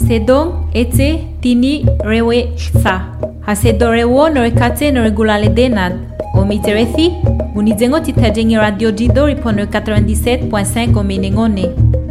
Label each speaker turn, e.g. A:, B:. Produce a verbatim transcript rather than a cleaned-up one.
A: Sedong ete tini rewe sa. Hasedorewo norekate noregulale denad. Omiterethi, unizengo titajengi radio jidori pono quatre-vingt-dix-sept point cinq omenengone.